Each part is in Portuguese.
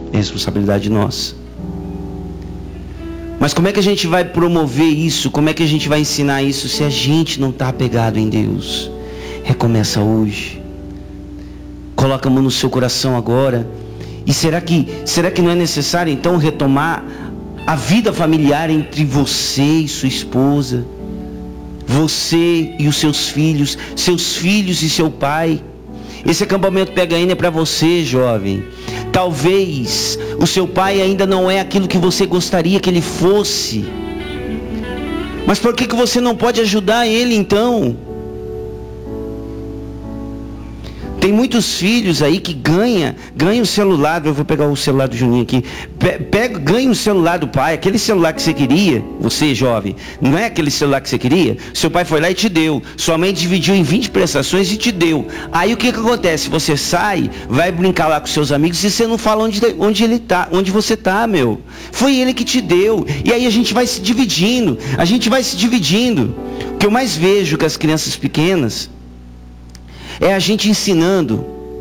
é responsabilidade nossa. Mas como é que a gente vai promover isso? Como é que a gente vai ensinar isso se a gente não está apegado em Deus? Recomeça hoje. Coloca a mão no seu coração agora. E será que não é necessário então retomar a vida familiar entre você e sua esposa, você e os seus filhos e seu pai? Esse acampamento Pega N é para você, jovem. Talvez o seu pai ainda não é aquilo que você gostaria que ele fosse. Mas por que você não pode ajudar ele então? Tem muitos filhos aí que ganham o celular. Eu vou pegar o celular do Juninho aqui. Ganha o celular do pai. Aquele celular que você queria, você jovem, não é aquele celular que você queria? Seu pai foi lá e te deu. Sua mãe dividiu em 20 prestações e te deu. Aí o que acontece? Você sai, vai brincar lá com seus amigos e você não fala onde ele tá, onde você tá, meu. Foi ele que te deu. E aí a gente vai se dividindo. O que eu mais vejo com as crianças pequenas é a gente ensinando,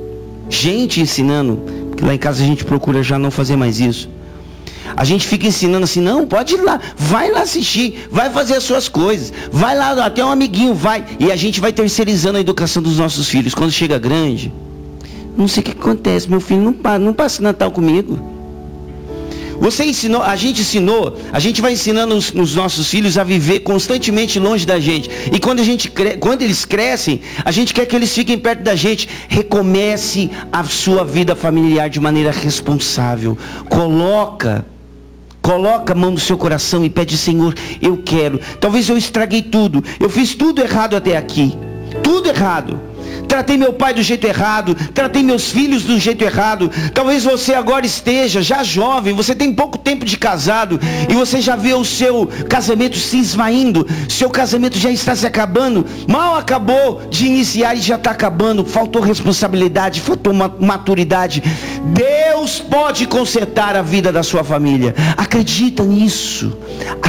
porque lá em casa a gente procura já não fazer mais isso. A gente fica ensinando assim, não, pode ir lá, vai lá assistir, vai fazer as suas coisas, vai lá, até um amiguinho, vai. E a gente vai terceirizando a educação dos nossos filhos. Quando chega grande, não sei o que acontece, meu filho não passa Natal comigo. Você ensinou, a gente vai ensinando os nossos filhos a viver constantemente longe da gente. E quando eles crescem, a gente quer que eles fiquem perto da gente. Recomece a sua vida familiar de maneira responsável. Coloca a mão no seu coração e pede: Senhor, eu quero. Talvez eu estraguei tudo. Eu fiz tudo errado até aqui. Tudo errado. Tratei meu pai do jeito errado, tratei meus filhos do jeito errado. Talvez você agora esteja já jovem, você tem pouco tempo de casado e você já vê o seu casamento se esvaindo, seu casamento já está se acabando. Mal acabou de iniciar e já está acabando. Faltou responsabilidade, faltou maturidade. Deus pode consertar a vida da sua família. Acredita nisso.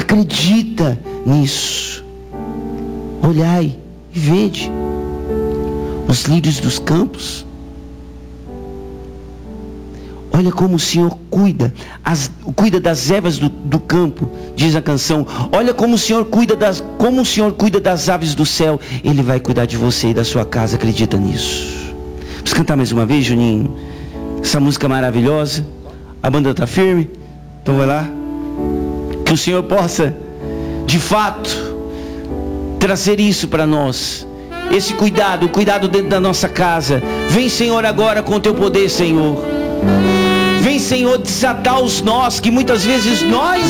Olhai e vede os lírios dos campos. Olha como o Senhor cuida das ervas do campo, diz a canção. Olha como o Senhor cuida das aves do céu. Ele vai cuidar de você e da sua casa. Acredita nisso. Vamos cantar mais uma vez, Juninho? Essa música maravilhosa. A banda está firme? Então vai lá. Que o Senhor possa, de fato, trazer isso para nós. Esse cuidado dentro da nossa casa. Vem, Senhor, agora com o teu poder, Senhor. Vem, Senhor, desatar os nós que muitas vezes nós